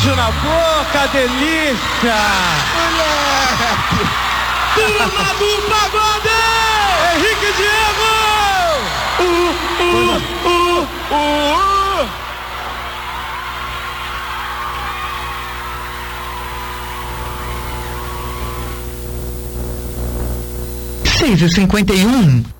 beijo na boca, delícia! Moleque! Turma do Pagode! Henrique Diego! Seis e 51.